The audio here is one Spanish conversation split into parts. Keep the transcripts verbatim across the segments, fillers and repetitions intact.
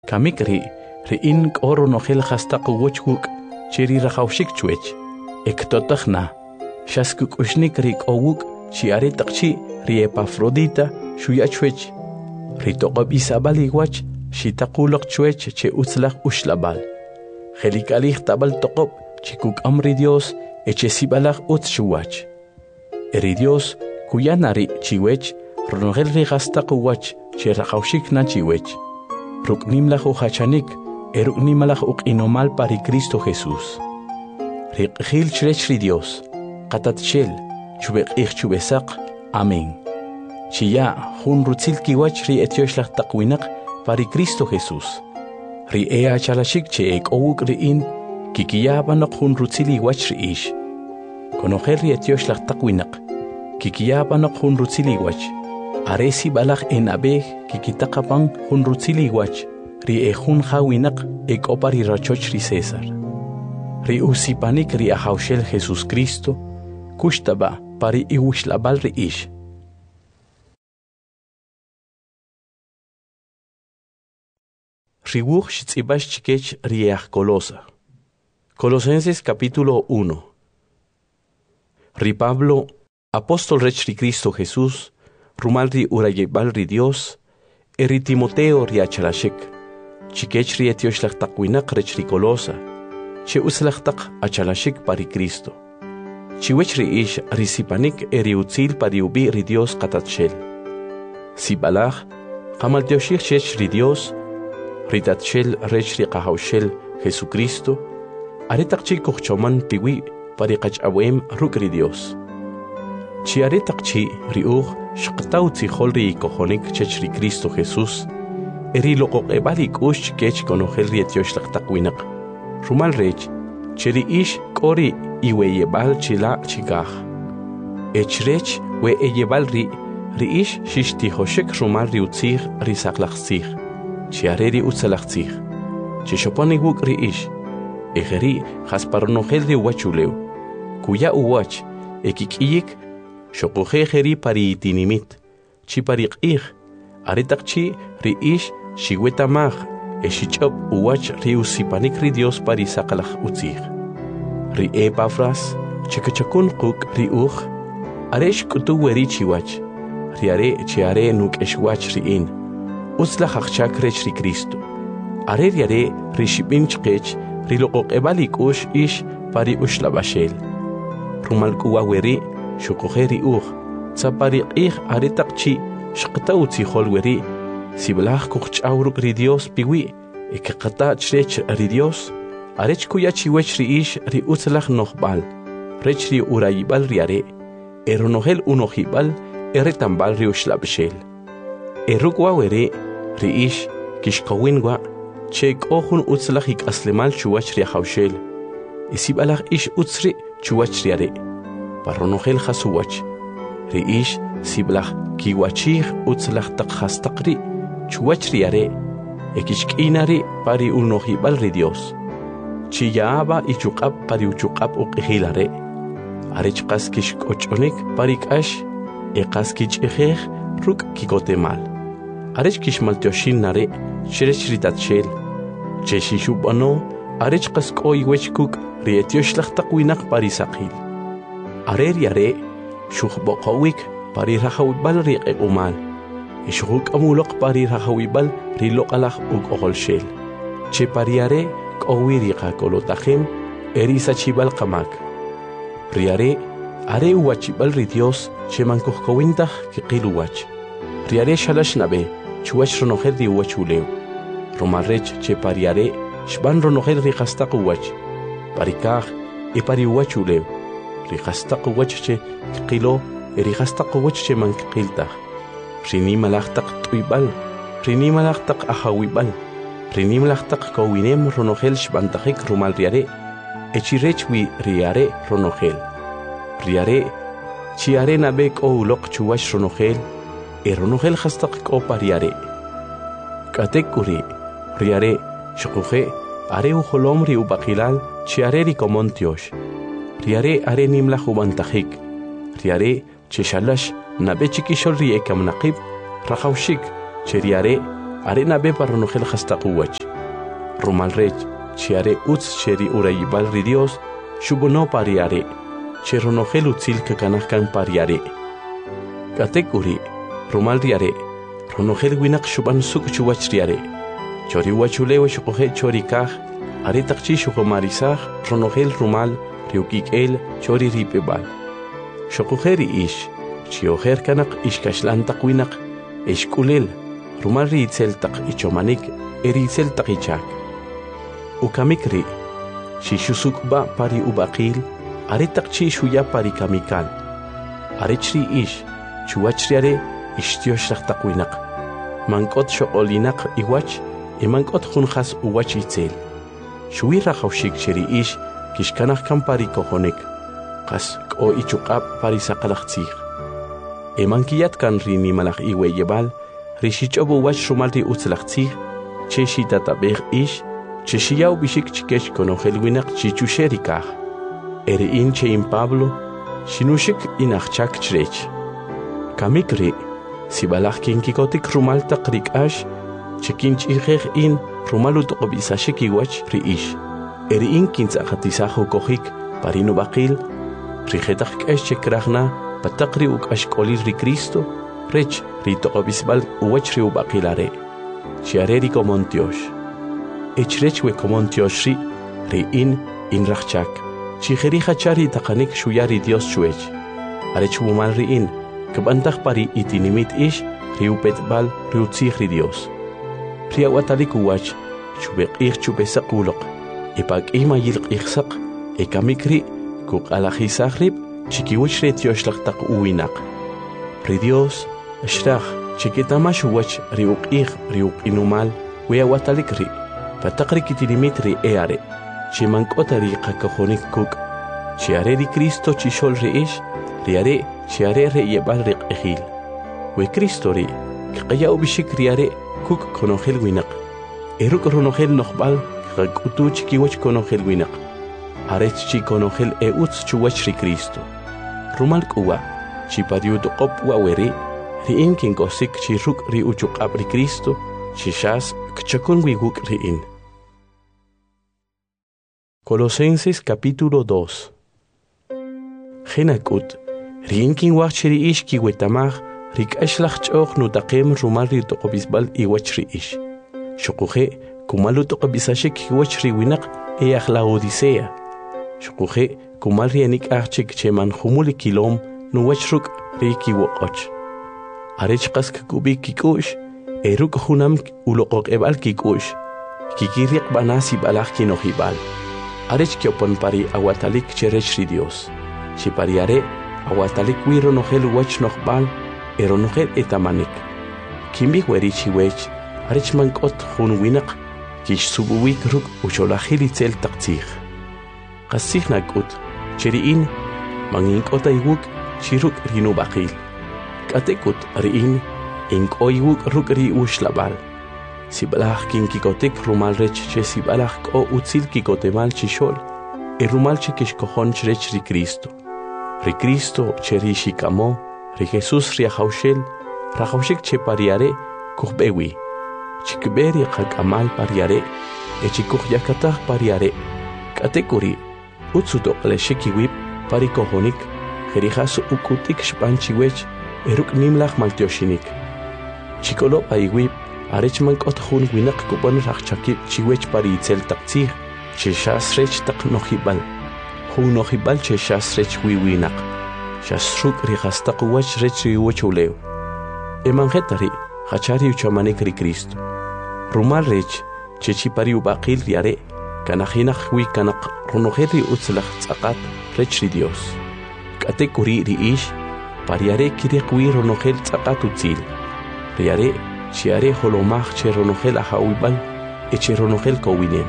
Kamik ri, ri in oro nohel hastaq wochkuk, chiri rahawshik chwech, ektotachna, shaskuk ushnik rik owuk, chi aretakchi, ri Epafrodita, shuyachwech, ri toqab isabal iwach, shitakulok chwech che utzlach ushlabal. Helikalich tabal toqob, chikuk amri Dios, eche sibalach utzshuwach. Eri Dios, kuyanari chiwech, ronogel ri hastaq wach, che rahawshik na chiwech. Ruknimlach uhachanik, eruknimalach ukinomal pari Cristo Jesús. Riqhil chrechri Dios, qatatchel, chubek ich chubesak, amén. Chiya, hun rutzil kiwach ri etioslach taqwinak pari Cristo Jesús. Ri ea chalashik che ek owuk ri in, kikiyabanok hun rutzili wach ri ish. Konojer ri etioslach taqwinak, kikiyabanok hun rutzili wach. Aresi balach en abeg kikitaqapan hun rutzili wach, ri e hun hawinak ek opari rachoch ri César. Ri usipanik ri ahaushel Jesús Cristo, kushtaba pari iwushlabal ri ish. Riwuch shitzibash chikech riach Colosa. Colosenses capítulo uno. Ri Pablo, apóstol rech ri Cristo Jesús, rumalri urayebalri Dios, eri Timoteo riachalashik, chikech ri etioslach taqwinak rech ri Colosa, che uslach taq achalashik pari Cristo. Chiwech ri ish risipanik eri utzil pari ubi ri Dios qatatshel. Sibalach, qamal teoshich chech ri Dios, ritatshel rech ri qahawshel Jesucristo, aretaqchi kuchchoman piwi pari qachawem ruk ri Dios. Chi aretaqchi ri ug shqtaw tzihol ri kojonik chech ri Cristo Jesús, eri loqoqebalik ush kech konojel ri etioslach taqwinak. Rumal rech, cheri ish kori iweyebal chila chigaj. Echrech we eyebal ri, ri ish shishtihoshek rumal ri utzig ri saklachzig. Chiareri utzalachzig. Chishoponi wuk ri ish. Ejeri jasparonojel ri wachuleu. Kuya uwach, ekikiyik, shokoje jeri pari itinimit. Chi pari qig. Aretakchi ri ish shiwetamaj. Eshichop uwach ri usipanik ri Dios pari sakalach utzig. Ri Epafras, chikachakun kuk ri uj. Aresh kutu weri chiwach. Ri are chiare nuk eshwach ri in. Utzlach achchak rech ri Cristo. Are ri are ri shipin chkech ri loqoq ebalik ush ish pari ushlabashel. Rumal kuwa weri shukoje ri uj. Tzapari qig aretakchi shqta utzihol weri. Siblach kuchawruk ri Dios piwi, ekaqata chrech ri Dios, arech kuya chiwech ri ish ri utzlach nohbal, rech ri urayibal ri are, eronohel unohibal, eretambal ri ushlabshel. Erukwa were, ri ish, kishkawinwa, chek ohun utzlach ik aslemal chuwach ri hawshel, isibalach ish utzri chuwach ri are, paronohel hasuwach, ri ish, siblach kiwachig utzlach takhastaqri, chuwachri are, ekishkinari pari unohibal ri Dios. Chiyaaba ichukab pari uchukab uqihilare. Arechqas kishkochonik pari kash, eqas kichejej ruk kikotemal. Arech kishmaltioshin nare, cherechritatshel. Cheshishubano, arechqas koi wechkuk rietioslach taqwinak pari saqil. Arer yare, shukhboqawik pari rahawibal ri umal. Ishuk amulok pari rahawibal rilokalach ug oholshel. Che pariare kowiriqa kolotajem erisa chibal qamak. Riare are uwachibal ri Dios che mankuhkowintah kiqiluwach. Riare shalash nabe chuwach ronojer di uwachuleu. Romarrech che pariare shban ronojer ri qastaq uwach. Parikaj e pari uwachuleu. Ri qastaq uwach che kiqilo eri qastaq uwach che mankqiltah. Rini malachtak tuibal, rini malachtak ahawibal, rini malachtak kawinem ronogel shbantajik rumal riare, echirechwi riare ronogel. Riare, chiare nabek o ulok chuwash ronogel, e ronogel hastak o pariare. Katekuri, riare, shukuje, are uholomri ubakilal, chiare ricomontiosh. Riare are nimla hubantajik. Riare, cheshalash, nabechikishol riekam naqib, rahawshik, cheriare, arena be paronogel hastaquwach rumal rech chiare uts cheri urayibal ri Dios shubono pariare cheronogel utzil kakanahkan pariare katekuri rumal riare ronogel winak shuban suk chuwach riare chori wachulewe shukohe chori kah are takchi shukomarisah ronogel rumal riukikel chori ripebal shokoheri ish chioher kanak ishkashlan takwinak ishkulil rumal ri itzel tak ichomanik eri itzel tak ichak ukamikri shishusuk ba pari ubakil are takchi shuya pari kamikal are chri ish chuachriare ishtioshrak takwinak mankot shokolinak iwach imankot khunkhas uwach itzel shuira khawshik cheri ish kishkanach kan pari kohonik qas ko ichuqab pari saqalaqtsikh emankiyat kan rini malakh iweyebal rishichobu wach shumalri utzlaqtsikh cheshi tatabeh ish cheshiyaw bishik chikesh konogel winak chichusherikah ere in chein Pablo shinushik inachchak chrech kamikri sibalakh kinkikotik rumal taqrik ash chekinch iheh in rumalut qobisashiki wach ri ish ere in kintzaqatisajo kohik parino baqil rijetak kesh chekrahna pataqri ukash kolir ri Cristo rech rito obisbal uwach ri ubaqilare chiareri komontiosh echrech we komontiosh ri ri in in rachchak chijeri hachari taqanik shuyari Dios chuech arech wumal ri in kbantaq pari itinimit ish ri upetbal ri utzig ri Dios ri awatalik uwach chubeq ich chubesaqulq ipak ima yilq ikhsaq ekamikri kuk alajisahrib chikiwich re tioshlaq taq uwinak ri Dios ashraj chikitamash wach ri uqih ri uqinumal we awatalik ri pataqri kitilimit ri eare chimankota ri qakajonik kuk chiare ri Cristo chishol ri ish riare chiare re yebal ri qihil we Cristo ri qaya ubishik riare kuk konogel winak eruk ronogel noqbal qakutu chikiwach konogel winak arech chi konogel e uts chuwach ri Cristo rumal kuwa chi pariut qop wa weri ri in kin kosik chi ruk ri uchuq abri Cristo chi shas kchakun wiguk ri in Colosenses capítulo dos Genakut ri in kin wach ri ish ki wetamach rik ashlach choq nutaqem rumal ri toqobisbal i wach ri ish shuquhe kumalu toqobisashik ki wach ri winak e akhla odisea shuquhe kumal ri anik achik cheman khumuli kilom nu wachruk ri ki woqoch arech qas kubi kikush eruk khunam uloqoq ebal kikush kikiriq banasi balakh kinohibal arech kyopon pari awatalik cherech ri Dios chipariare awatalik wiro nohel wach nohbal eronohel etamanik kimbi weri chiwech arech mankot khun winak kish subuwik ruk ucholahili tsel taqtsikh qassikh nakut cheriin manginkota iwuk chiruk rinu baqil katekut riin inkoiwuk ruk ri ushlabal sibalach kinkikotek rumal rech che sibalach ko utzil kikotemal chishol e rumal che kishkohon chrech ri Cristo ri Cristo cheri shikamo ri Jesus ri haushel rahaushik che pariare kuhbewi chikberi qakamal pariare e chikuh yakatah pariare katekuri utsuto qleshikiwip parikohonik Jerijas ukutik shpanchiwech eruk nimlach maltioshinik chikolo paiwip arech mankot hun winak kupon rachchakip chiwech pari itzel taqtzih cheshas rech taq nohibal hun nohibal cheshas rech wiwinak shasruk rijas taq wach rech riwochulew emanjetari hachari uchamanik ri Cristo rumal rech chechi pari ubaqil riare kanajinach wi kanaq runoheri utzlach tzaqat rech ri Dios katekuri ri ish pariare kiriqwi ronogel tzaqatutzil riare chiare holomach che ronogel ahawibal e che ronogel kowinem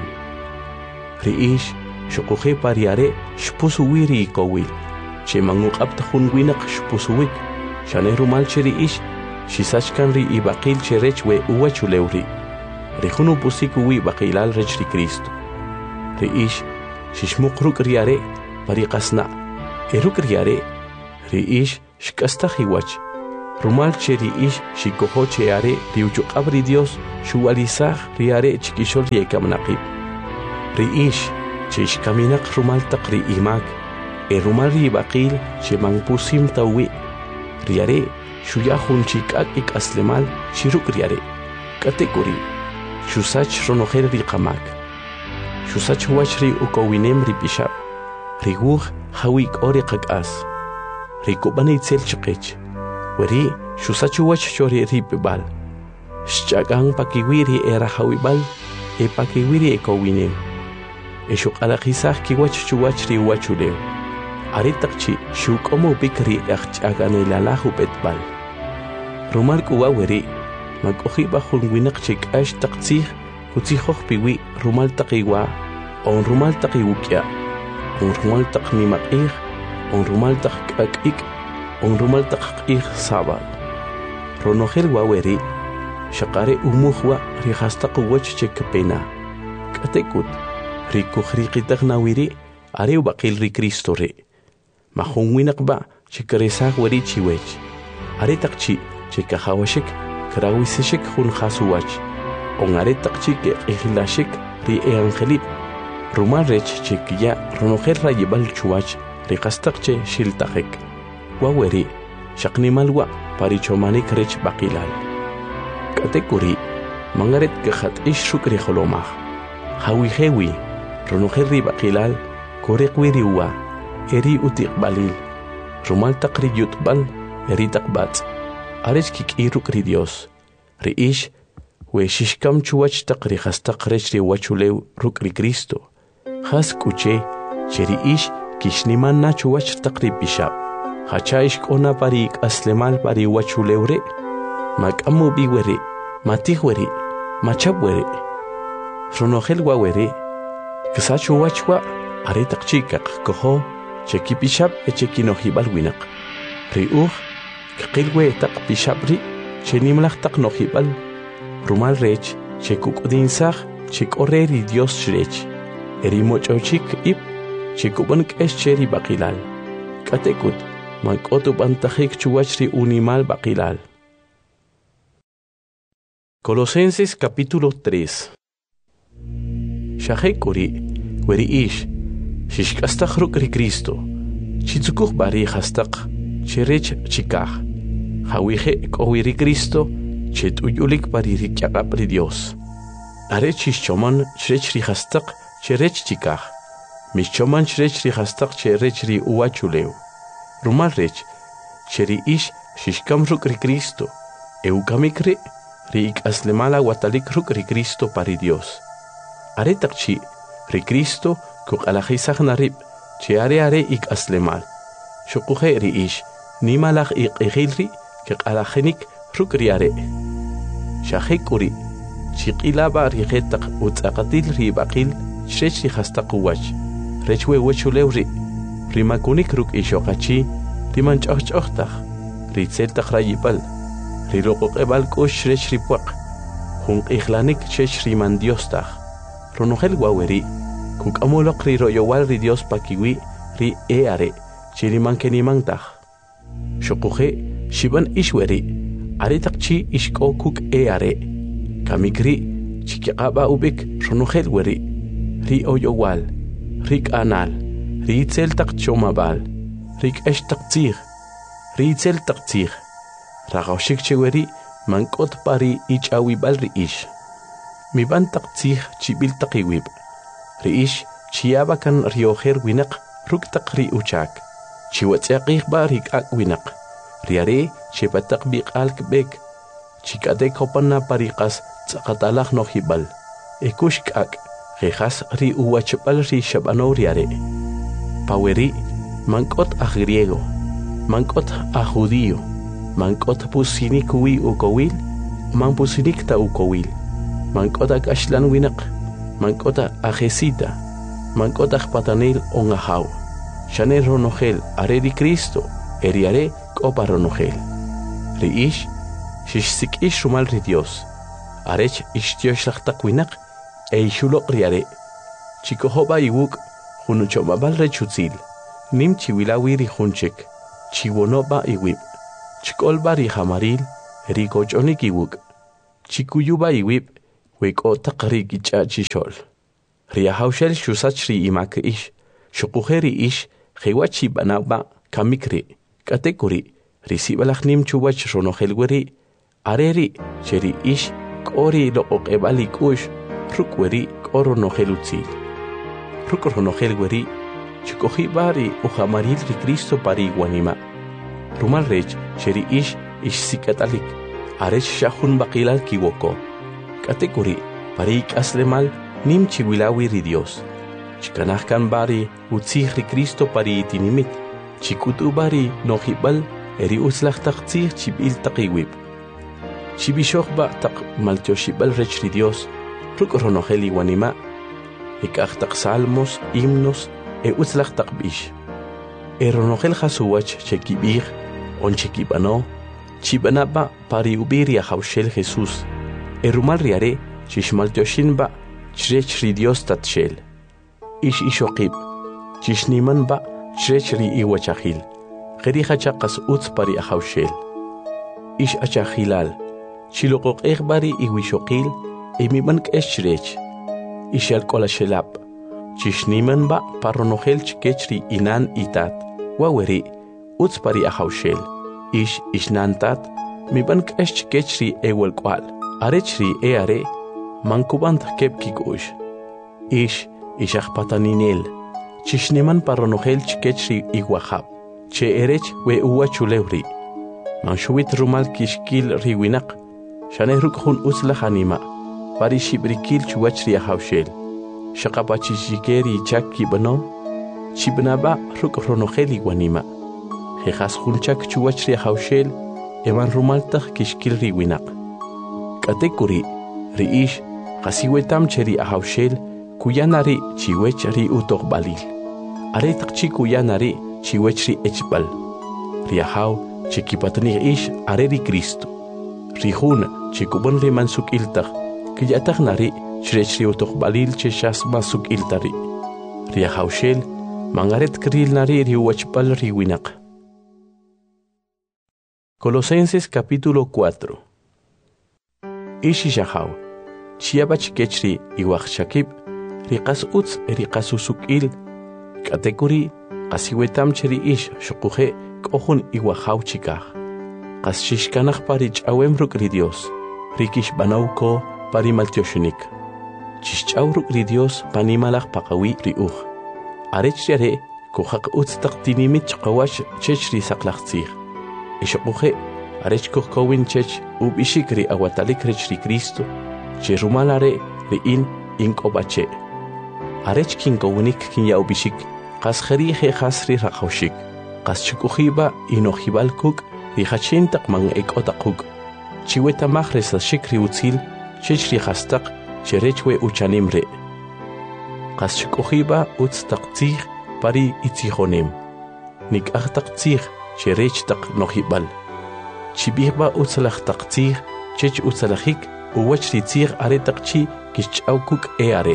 ri ish shukuhe pariare shpusuwiri kowil che manguqab tahun winak shpusuwik shane rumal che ri ish shisachkan ri ibaqil che rech we uwachulewri ri khunu pusikuwi baqilal rech ri Cristo ri ish shishmuqruk riare pariqasna eruk riare ri ish shkastahi wach Rumal cheri ish shikoho che are riuchuk abri Dios shualizah riare chikishol riekamnaqib. Ri ish chish kaminak rumal taqri imak e rumal ribaqil chemang pusim tawi riare shuyahun chikak ik aslemal shiruk riare kategori shusach ronoher riqamak shusach wachri ukowinem ripishab riguh hawik ori qakas rikubani itzel chiqich weri shusachu wach chori ripibal shchagang pakiwiri era hawibal e pakiwiri ekowinem e shuqalaqisah kiwach chuwach ri wachuleu aritakchi shukomo bikri achchagane lalahu betbal rumal kuwa weri makohi bahun winak chik ash taqtsih kutsihoh piwi rumal taqiwa on rumal taqiwukya on rumal taqni maqih on rumal taqakik on rumal taqih sabal ronohel waweri shaqare umuhwa rihastaq wach chekpena katekut rikukhriqitaqna wiri are baqil ri Cristo re mahun winaqba chikaresaq weri chiwech are taqchi chikahawashik krawisishik hun khasuwach on are taqchi ke ihlashik ri evangelip rumal rech chikiya ronohel rayibal chuwach riqastaqche shiltaqek waweri shaqni malwa parichomanik rech baqilal katekuri mangaret khat ish shukri kholomah hawi hewi ronohel ri baqilal korek wiriwa eri utiqbalil rumal taqri yutbal eri taqbat arech kik iruk ri Dios ri ish we shishkam chuwach taqri khastaq rech ri wachulew ruk ri Cristo khas kuche cheri ish kishniman na chuwach taqri bishab hachaish kona parik aslemal pari wachulew re makamu biwere matihweri machabwere ronohel wawere ksachu wachwa are taqchikaq koho cheki bishab e cheki nohibal winaq riuh qilwe taq bishabri chenimlaq taq nohibal rumal rech chekukudinsax chekoreri Dios chrech eri mochochik ip chekuban k'esh cheri baqilal katekut mankotu bantajik chuwachri unimal baqilal. Colosenses capítulo tres. Shahekuri weri ish shishkastaq ruk ri Cristo chitzukuq bari hastaq cherech chikaj hawije k'owiri Cristo chet'uyulik pari rikyaqap ri Dios are chishchoman chrech ri hastaq cherech chikaj mishchoman chrech ri hastaq cherech ri uwachulew rumal rech cheri ish shishkam ruk ri Cristo eukamikri ri ik'aslemala watalik ruk ri Cristo pari Dios are taqchi ri Cristo kuq'alajisaj narib che are are ik'aslemal shuquje ri ish nimalaj iq'ijilri kiq'alajinik ruk ri are shajek'uri chiq'ilaba rijetaq utz'aqatil ri baqil chrech ri hastaq uwach rech we wechulew ri rimakunik ruk ishoqachi riman ch'ojch'ojtaj ri tzeltaq rayibal ri roqoq'ebal k'ux chrech ri puaq jun q'ijlanik chech riman Diostaj ronohel waweri kuk'amuloq ri royowal ri Dios pakiwi ri e are chiriman kenimantaj shuquje shiban ishweri are taqchi ishk'o kuk e are kamikri chikiqaba ubik ronohel weri ri oyowal ri k'anal ri tzeltaq chomabal ri k'esh taqtzij ri tzeltaq tzij raqawshik cheweri mank'ot pari ich'awibal ri ish miban taqtzij chibil taqiwib ri ish chiyaba kan riojer winaq ruk taq ri uchak chiwatz'aqij ba ri k'ak winaq riare chepataq biq'al kb'ek chik'adek hopana pariqas tz'aqatalaj nojibal ekush k'ak qejas ri uwachb'al ri xab'anow riare paweri mank'ot aj griego mank'ot aj judío mank'ot pusinik wi ukowil man pusinik ta ukowil mank'ot aj k'axlan winaq mank'ot aj jesita mank'ot aj patanel on ajaw xane ronohel are ri Cristo eri are k'opa ronohel ri ish xixsik'ix rumal ri Dios arech ixtioxlaj taq winaq e ixuloq ri are chikojoba iwuk jun chomabal re chutzil nim chiwilawi ri junchik chiwonoba iwib chkolba ri hamaril ri kochonik iwuk chikuyuba iwib weko taqri gicha chishol ri haushel shusachri imak ish shukuheri ish khiwachi banaba kamikri katekuri ri sibalachnim chubach ronohelweri areri cheri ish kori loqebali kush rukweri koro nohelutsil rukro nohelweri chikohi bari uhamaril ri Cristo pari wanima rumal rech cheri ish ish sikatalik arech shahun bakilal kiwoko katekuri pari aslemal nim chiwilawi ri Dios chikanahkan bari utzih ri Cristo pari itinimit chikutu bari nohibal eri uslach taqtzih chibil taqiwib chibishokhba taq maltioshibal rech ri Dios rukro noheli wanima ikach taq salmos himnos e uslach taqbish eronohel hasuwach chekibir on chekibano chibanaba pari ubiria haushel Jesús erumal riare chishmaltioshinba chrech ri Dios tatshel ish ishoqib chishnimanba chrech ri iwachahil qeriha chaqas utz pari haushel ish achahilal chiloqoq egbari iwishoqil emiman k'eshrech ishal kolashelab chishnimanba paronohel chkechri inan itat waweri utz pari haushel ish ishnantat miban k'esh chkechri ewelkwal arechri eare mankubant kepkikush ish ishachpataninel chishniman paronohel chkechri iwahab che erech we uwa chulewri manshuwit rumal kishkil riwinak shanehruk hun usla hanima pari shibrikil chuwachri haushel shaqapachishikeri chakki bano chibnaba ruk ronoheli wanima jejas hunchak chuwachri haushel eman rumaltaq kishkil riwinak katekuri riish qasiwetam cheri haushel kuyanari chiwech ri utoq balil aretaq chi kuyanari chiwech ri echbal riahaw chikipatni ish areri Cristo rihun chikuban ri mansuk iltaq kiyataq nari chrech ri utoq balil cheshas masuk iltari riahawshel mangaret kril nari ri wachbal ri winak. Colosenses capítulo cuatro. Ishi shahaw chiabach kechri iwachshakib riqas utz riqas usukil katekuri qasiwetam cheri ish shukuhe kohun iwahaw chikah qas shishkanah pari ch'awemruk ri Dios rikish banawko pari maltioshunik chishch'awruk ri Dios panimalaq paqawi ri uj arech yare kuhaq utz taqtinimit chqawash chech ri saqlaqtzih ishukuhe arech kuhkowin chech ubishik ri awatalik rech ri Cristo che rumalare ri in inkobache arech kinkowinik kin ya ubishik qas kharihe khasri raqawshik qas chukuhiba inojibal kuk ri hachin taqman ekotaquk chiweta mahresa shikri utzil chech ri khastaq cherechwe uchanimre qas chukuhiba utz taqtzih pari itzihonem nik ahtaqtzih cherech taq nojibal chibihba utzalaq taqtzih chech utzalajik uwach ri tzih are taqchi kich'awkuk e are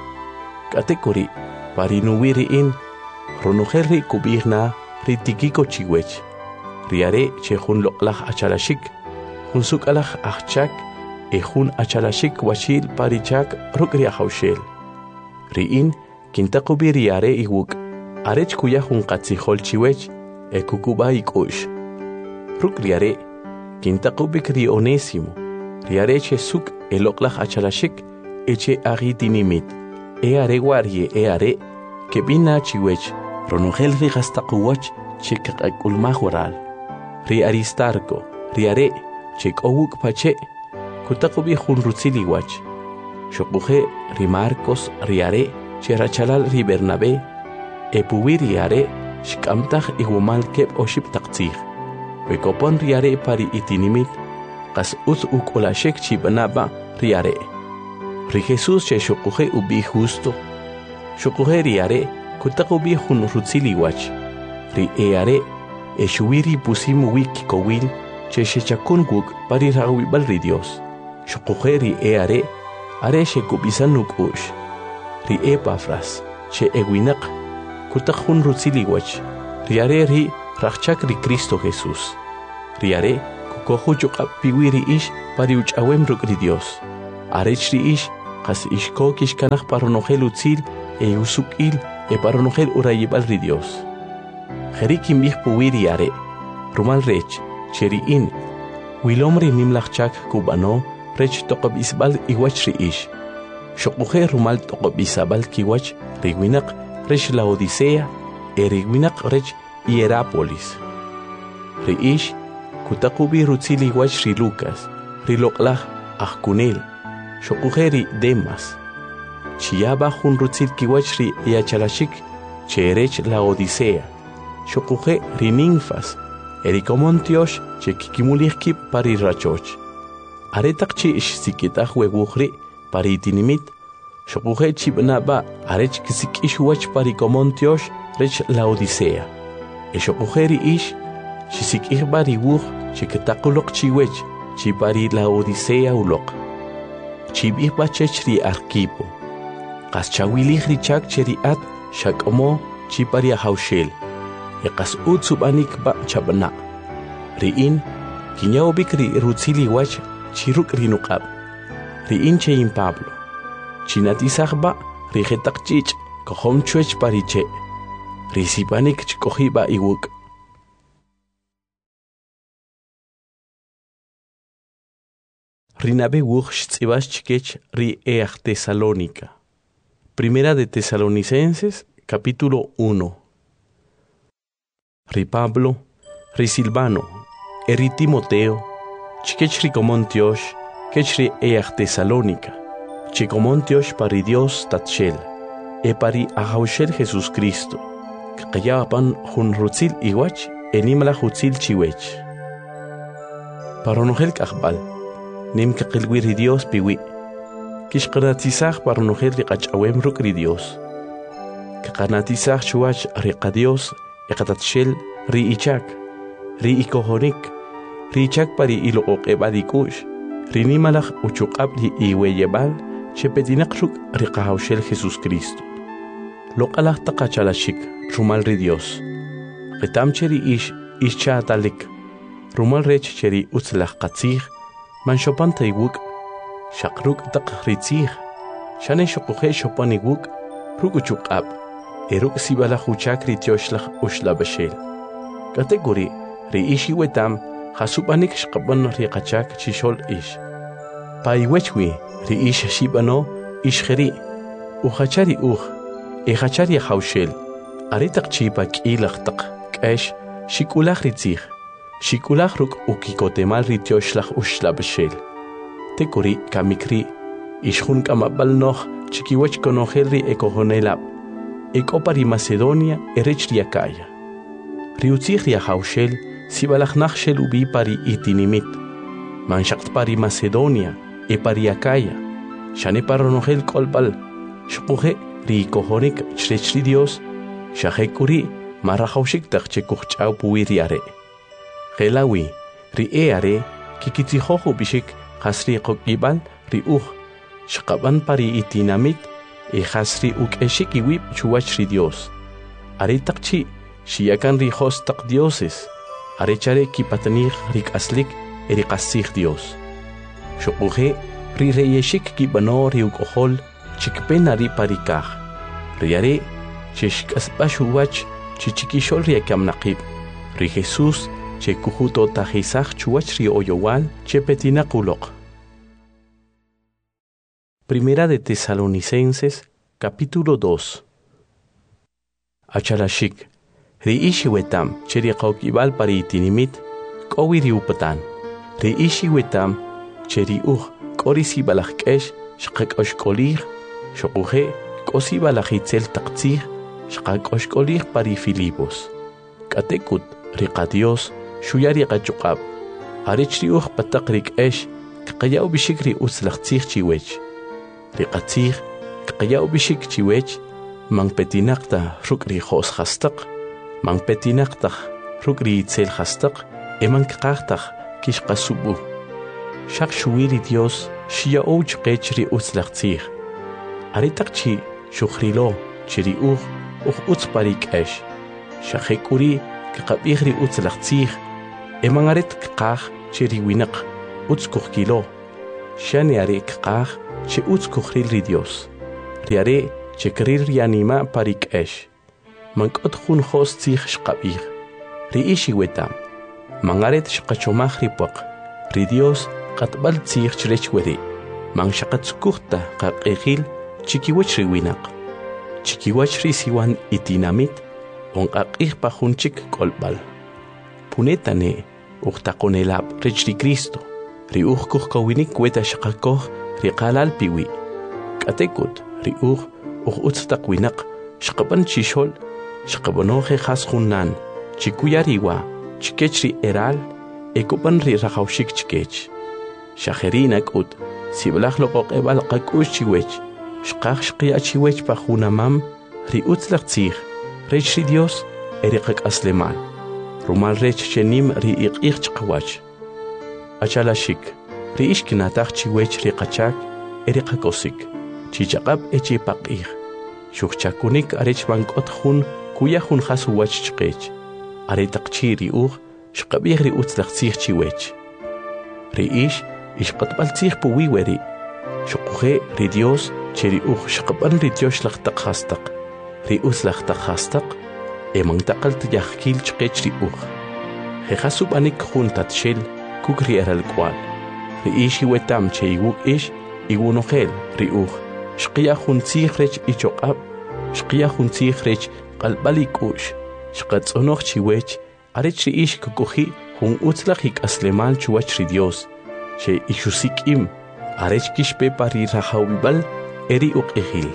katekuri pari nuwiri in ronujerri kubihna ri tikiko chiwech riare che jun loqlaj achalashik jun sukalaj achchak e jun achalashik washil parichak rukri haushel ri in kintaqubi riare iwuk arech kuya jun qatzijol chiwech e kukuba ikush rukriare kintaqubik ri Onésimo riare che suk e loqlaj achalashik eche agitinimit e are warie e are que bina chiwech ronugel ri gastaquwach che qakulmaj waral ri Aristarco riare che kowuk pache kutaqubi jun rutzili wach shokuje ri Marcos riare che rachalal ri Bernabé e puwi riare shkamtaj igumal kep oship taqtzih wekopon riare pari itinimit qas uz ukolashek chibanaba riare ri Jesús che shokuje ubi justo shokuje riare kutaqubi jun rutzili wach ri eare e shuwiri pusimu wiki kowil che shechakun guk pari rawibal ri Dios shokuje ri eare are shekubisanuk ush ri Epafras che ewinak kutak jun rutzili wach riare ri rachchak ri Cristo Jesús riare kukohu chuqab piwiri ish pari uchawem rukri Dios. Arechri ish qas ishko kishkanaj paronojel utzil e usukil e paronojel urayibal ri Dios. Jerikim bih puwiri are, rumal rech, cheri in, wilomri nimlachchak kubano, rech toqob isbal iwach ri ish. Shokuje rumal toqob isabal kiwach riwinak rech la Odisea e riwinak rech Hierápolis. Ri ish kutakubi rutzil iwach ri Lucas, ri loqlaj ajkunel, shokuje ri Demas. Chiyaba jun rutzil kiwach ri yachalashik, cherech la Odisea. Shokuje ri ninfas, erikomontiosh che kikimulihki pari rachoch. Aretak chi ish sikitaj wegujri pari itinimit, shokuje chibnaba arech kisik ish wach pari komontiosh rech la Odisea. E shokuje ri ish chisik ich bari wuj che ketakulok chiwech chi pari la Odisea ulok. Chibih bachech ri Arquipo. Qas chawilih ri chak cheri at shakomo chi pari haushel. Eqas utsubanik ba chabna. Riin, kinyao bikri rutzili wach chiruk rinuqab. Riin chein Pablo. Chinatisaj ba rijetak chich kohom chuech pariche. Risipanik chkohiba iwuk. Rinabe wuch tzibas chikech ri each Tesalónica. Primera de Tesalonicenses, capítulo uno. Ri Pablo, ri Silvano, eri Timoteo, chikech ri komontiosh, kech ri each Tesalónica, chikomontiosh pari Dios tatshel, e pari ahaushel Jesús Cristo, kakayapan jun rutzil iwach, enimla hutzil chiwech. Paronojel kachbal, nim kakilwiri Dios piwi, kishqanatisaj paronojel ri qachawem rukri Dios, kakanatisaj chuach riqa Dios, Ekatatshel ri ichak, ri ikohonik, ri ichak pari ilook ebadikush, ri nimalach uchukab ri iweyebal, chepetinakruk ri kahaushel Jesús Cristo. Lokalach takachalashik, rumal ri Dios. Getam cheri ish, ischa atalik, rumal rech cheri utzlach katzig, man shopan taywuk, shakruk tak ritzig, shane shokuhe shopan iwuk, ruk uchukab. Eruk sibala huchak ri tioshlach ushla bashel. Kategori ri ishi wetam hasupanik shqaban ri qachak chishol ish. Paiwechwi ri ish shibano ishkheri. Uhachari uh e hachari haushel. Aritak chipa kilach tak kash shikulach ritzig. Shikulach ruk ukikotemal ri tioshlach ushla bashel. Tekori kamikri ishhun kamabal noch chikiwech konogel ri ekohonelab. Eko pari Macedonia erech ri Acaya. Riutzig ri haushel sibalach nachshel ubi pari itinimit. Manshakt pari Macedonia e pari Acaya. Shane paronojel kolbal. Shkuhe ri kohonik chrech ri Dios. Shahekuri marahaushik takche kuchau puiri are. Gelawi ri e are kikitihoho bishik hasri kokibal ri uh. Shkaban pari itinamit. E hasri uk eshiki wip chuwach ri Dios. Are takchi, shiakan ri hos tak dioses. Are chare kipatanich rik aslik e rik asik Dios. Shokuje ri reyeshik kibano ri uk ohol chikpen ari parikaj. Ri are cheshik asbash huwach chichikishol ri akam naqib. Ri Jesus che kujuto tajisach chuwach ri oyowal che petina kulok. Primera de Tesalonicenses, capítulo dos. Achalashik, ri ishi wetam, cheri qaukibal pari itinimit, kowi ri upatan. Ri ishi wetam, cheri uh, korisi balachkesh, shqak oshkolir, shokuje, kosi balachitzel taktzir, shqak oshkolir pari Filipos. Katekut, ri qadios, shuyari qachukab. Arechri uh patakrik esh, kaqayau bishikri utzlachtzir chiwech. Riqatzig, kaqayau bishik chiwech, mang petinakta rukri hos hastak, mang petinakta rukri itzel hastak, e mang kaqtaq kishqasubu. Shaq shuwiri Dios, shia ouch qechri utzlaqtzig. Aritakchi shukhrilo, chiri uh, uh utzparik esh. Shaqekuri kaqabihri utzlaqtzig, emangaret kqaj che riwinak utzkuj kilo. Shani are kqaj che utzkujril ri Dios. Riare che krir rianima parik esh. Mankot jun jos tzij shqabir. Ri ishi wetam. Mangaret shqachomaj ripuaq. Ri Dios qatbal tzij chrech weri. Man shaqatzkujta qaqejil chikiwach riwinak. Chikiwach ri siwan itinamit. On qaqij pa junchik kolbal. Punetane uqtaqonelab rech ri Cristo. Ri uqkuj kawinik weta shaqakoj ri qalal piwi. Katekut ri uq uq utztaqwinak shqaban chishol shqabonoje has junnan chikuyariwa chikech ri eral ekopan ri rajawshik chikech. Shajerina kut siblaj loqoqebal qakush chiwech shqaj shqiya chiwech pa junamam ri utzlaq tzij rech ri Dios eriqak aslemal. Rumal rech chenim ri iqij chqawach. Achalashik ri ishkinataj chiwech ri qachak eriqakosik. Chichaqab echi paqij. Shukchakunik arech bankot jun kuya jun has uwach chqech. Aretaqchi ri uq shqabij ri utzlaq tzij chiwech. Ri ish ishqatbal tzij puwi weri. Shuquje ri Dios che ri uq shqaban ri Dios laqtaq hastaq. Ri utzlaq taq hastaq emang taqal tiyajkil chqech ri uq. Jejasub anik jun tatshel kuk ri eral kwal. Ri ish iwetam che iwuk ish iwunojel ri uq. Shqiya jun tzij rech ichoqab. Shqiya jun tzij rech qalbal ikush. Shqatzonoj chiwech arech ri ish kukuji jun utzlaq ikaslemal chuwach ri Dios. Che ishusikim arech kishpe pari rajawibal eri uqijil.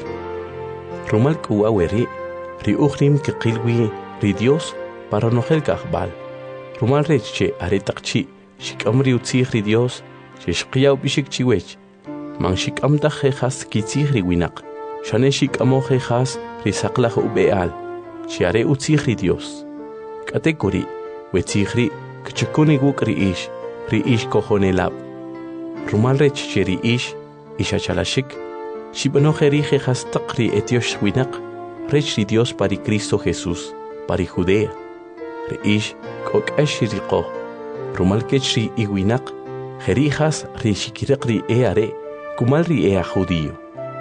Rumal kuwa weri ri uqrim kiqilwi ri Dios para nojel kahbal. Rumal rech che aretaqchi shikam ri utzij ri Dios che shqiya ubishik chiwech. Man shikamta jejas kitzij ri winak. Shane shikamo jejas ri saqlaj ubeal. Chiare utzij ri Dios. Katekuri wetzij ri kchukuni wuk ri ish. Ri ish kojonelab. Rumal rech che ri ish ishachalashik. Shibanoje ri jejas taqri etiosh winak. Rech ri Dios pari Cristo Jesús. Pari Judea. Ri ish kok ash ri qo. Rumal kech ri iwinak. Jerijas ri shikiraq ri eare. Kumal ri ea judío.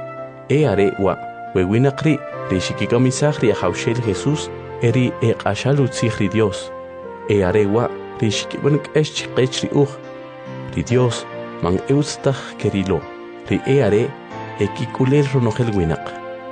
Eare wa wewinaqri ri shikikamisaj ri ajawshel Jesús eri eqashal utzij ri Dios. Eare wa ri shikibank esh chiqech ri uj. Ri Dios man eustaj kerilo. Ri eare ekikulel ronojel winaq.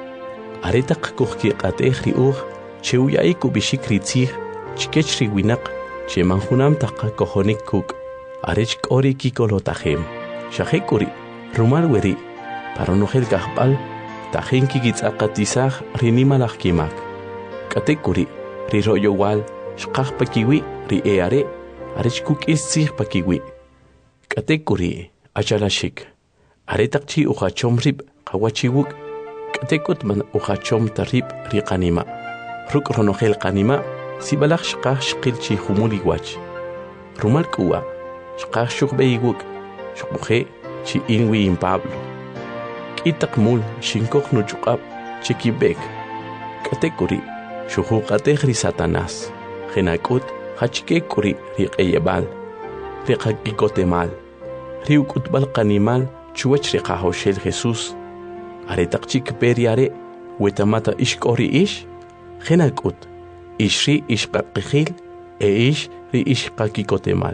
Aretaq kujki qatej ri uj che uyai kubishik ri tzij chikech ri winaq che man junam taqa kojonik kuk. Arech kori kikolotajem. Shajekuri Rumal weri, para nojel kahbal, tajen kikitzaqatizaj rinimalaj kimak. Katekuri, ri royo wal, shqaj pakiwi, ri eare, arech kukis tzij pakiwi. Katekuri, achalashik, aretaqchi ujachom rib, qawachiwuk, katekut man ujachom tarib ri qanima. Ruk ronojel qanima, sibalaj shqaj shqilchi humuli wach. Rumal kuwa, shqaj shukbeiwuk, shukuje, chi inwi in Pablo. Kitak mul shinkok no chukab chikibek. Katekuri shuhu katehri Satanás. Genakut hachkekuri riqeyebal. Riqakikotemal. Riukutbal qanimal chuach riqahoshel Jesús. Aretaqchik periare wetamata ishkori ish. Genakut ishri ishqaqijil e ish ri ishqakikotemal.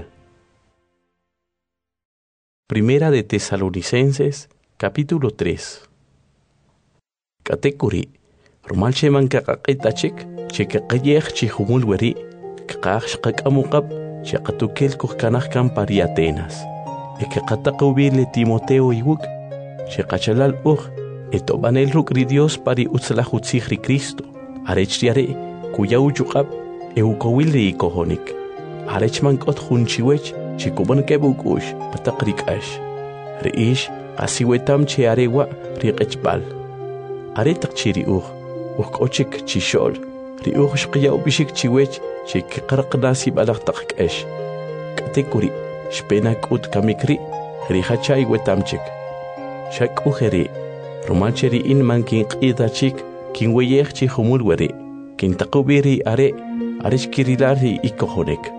Primera de Tesalonicenses, capítulo tres. Katekuri, rumal sheman kakaqitachik, chekaqayej chihumul weri, kakaj shqakamukab, chaqatukel kuhkanaj kan pari Atenas. Ekaqataqubile Timoteo iwuk, chekachalal uj, etobanel rukri Dios pari utzlajutzij ri Cristo, arechriare, kuya uchukab, eukowil ri kohonik. Arechman kot junchiwech, chikuban kebukush pataqrik ash. Riish qasiwetam che arewa riqechbal. Aretaq chiri uj, uj kochik chishol. Ri uj shqiya ubishik chiwech chik qarqnasi balaqtaq ash. Katekuri shpena kut kamikri rihachay wetamchik. Shak ujeri romancheri in man kin qidachik kin weyech chi humul weri. Kin taqubiri are arishkirilari ikohonek.